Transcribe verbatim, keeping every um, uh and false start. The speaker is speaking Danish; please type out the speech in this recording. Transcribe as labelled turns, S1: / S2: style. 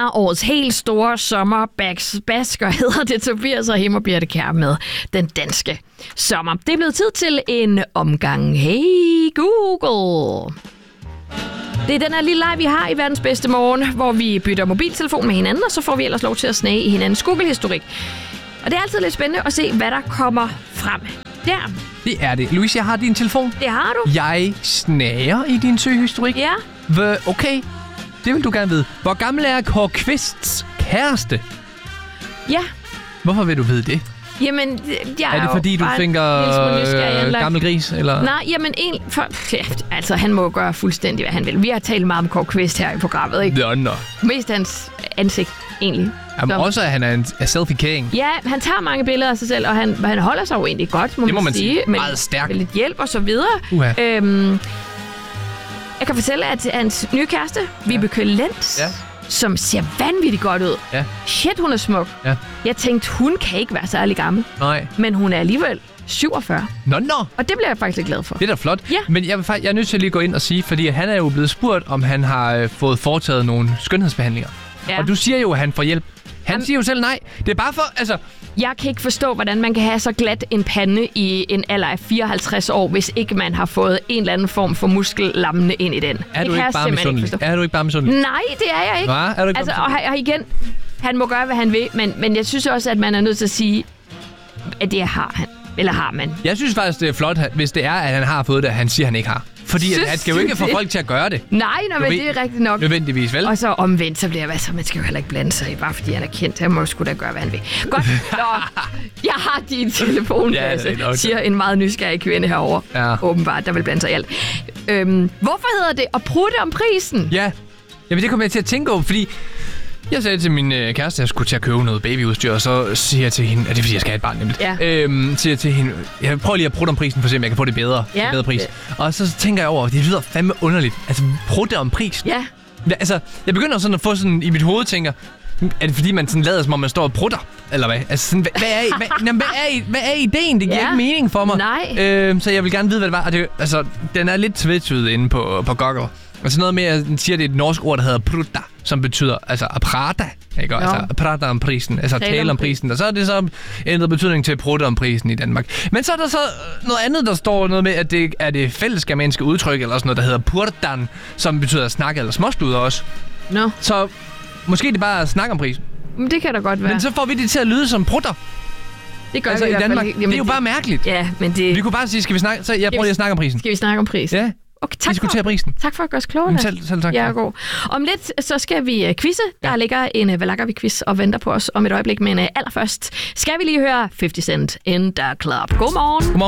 S1: er årets helt store sommerbasker, hedder det Tobias og Him og Birte Kjær med den danske sommer. Det er blevet tid til en omgang. Hey Google. Det er den her lille leg, vi har i verdens bedste morgen, hvor vi bytter mobiltelefon med hinanden, og så får vi ellers lov til at snage i hinandens Google-historik. Og det er altid lidt spændende at se, hvad der kommer frem der.
S2: Det er det. Louise, jeg har din telefon.
S1: Det har du.
S2: Jeg snager i din søgehistorik.
S1: Ja.
S2: Hvor, okay, det vil du gerne vide. Hvor gammel er Kåre Kvists kæreste?
S1: Ja.
S2: Hvorfor vil du vide det?
S1: Jamen, jeg
S2: er det fordi, du tænker øh, gammel gris? Eller?
S1: Nej, jamen, en, for, altså, han må gøre fuldstændig, hvad han vil. Vi har talt meget om Kåre Kvist her i programmet, ikke?
S2: Nå, nå.
S1: Mest hans ansigt, egentlig.
S2: Jamen, også at han er en er selfie-king.
S1: Ja, han tager mange billeder af sig selv, og han, han holder sig jo egentlig godt, må,
S2: det må man sige.
S1: sige.
S2: Meget stærkt.
S1: Med lidt hjælp og så videre.
S2: Uh-huh.
S1: Øhm, jeg kan fortælle, at hans nye kæreste, ja. Vibeke Lenz, ja. som ser vanvittigt godt ud.
S2: Ja.
S1: Shit, hun er smuk.
S2: Ja.
S1: Jeg tænkte, hun kan ikke være særlig gammel.
S2: Nej.
S1: Men hun er alligevel syvogfyrre.
S2: Nå, nå.
S1: Og det bliver jeg faktisk lidt glad for.
S2: Det er da flot.
S1: Ja.
S2: Men jeg, vil faktisk, jeg er nødt til at lige gå ind og sige, fordi han er jo blevet spurgt, om han har øh, fået foretaget nogle skønhedsbehandlinger. Ja. Og du siger jo, at han får hjælp. Han Am- siger jo selv nej. Det er bare for, altså...
S1: Jeg kan ikke forstå, hvordan man kan have så glat en pande i en alder af fireoghalvtreds år, hvis ikke man har fået en eller anden form for muskellammende ind i den.
S2: Er
S1: det
S2: du ikke bare misundelig? Er du ikke bare misundelig?
S1: Nej, det er jeg ikke.
S2: Hva? Er du ikke
S1: altså, og, og igen, han må gøre, hvad han vil, men, men jeg synes også, at man er nødt til at sige, at det har han. Eller har man.
S2: Jeg synes faktisk, det er flot, hvis det er, at han har fået det, han siger, han ikke har. Fordi at, han skal jo ikke få folk til at gøre det.
S1: Nej, nå, men det er rigtigt nok.
S2: Nødvendigvis, vel?
S1: Og så omvendt, så bliver jeg, så man skal jo heller ikke blande sig i, bare fordi han er kendt. Han må sgu da gøre, hvad han vil. Godt, nå, jeg har din telefon, ja, Lasse, siger en meget nysgerrig kvinde herovre. Ja. Åbenbart, der vil blande sig i alt. Øhm, hvorfor hedder det at prutte om prisen?
S2: Ja, jamen det kommer jeg til at tænke over, fordi... Jeg sagde til min øh, kæreste, at jeg skulle til at købe noget babyudstyr, og så siger jeg til hende, at det er fordi, jeg skal have et barn nemlig. Ja. Øhm, siger jeg til hende, jeg prøver lige at prutte om prisen, for at se, om jeg kan få det bedre, ja. bedre pris. Ja. Og så tænker jeg over, det lyder fandme underligt. Altså, prutte om prisen.
S1: Ja.
S2: Altså, jeg begynder sådan at få sådan i mit hoved, tænker, er det fordi, man sådan lader, som om man står og prutter? Eller hvad? Altså, sådan, hvad, hvad, er, hvad, jamen, hvad, er, hvad er ideen? Det giver ja. ikke mening for mig.
S1: Nej.
S2: Øhm, så jeg vil gerne vide, hvad det var. Og det, altså, den er lidt tvetydig inde på, på Google. Altså noget med, at den siger, det er et norsk ord, der hedder prutta, som betyder, altså at prata, ikke? Altså at prata om prisen, altså at tale om prisen. Og så er det så ændret betydning til at prutte om prisen i Danmark. Men så er der så noget andet, der står noget med, at det er det fællesgermanske udtryk, eller sådan noget, der hedder purdan, som betyder at snakke eller småsluder også.
S1: No.
S2: Så måske det bare at snakke om prisen.
S1: Men det kan da godt være.
S2: Men så får vi det til at lyde som prutter.
S1: Det gør
S2: altså
S1: vi
S2: i,
S1: i
S2: Danmark.
S1: Jamen,
S2: det er jo bare mærkeligt.
S1: Ja, men det...
S2: Vi kunne bare sige, skal vi snakke... Så jeg prøver lige at snakke om prisen.
S1: Skal vi snakke om prisen?
S2: Ja.
S1: Okay, tak
S2: diskutere for, prisen.
S1: Tak for at gøre os klogere.
S2: Selv, selv tak.
S1: Ja, god. Om lidt, så skal vi uh, quizze. Der ja. ligger en uh, Hvad lakker vi quiz og venter på os om et øjeblik. Men uh, allerførst skal vi lige høre halvtreds Cent in the Club. Godmorgen. Godmorgen.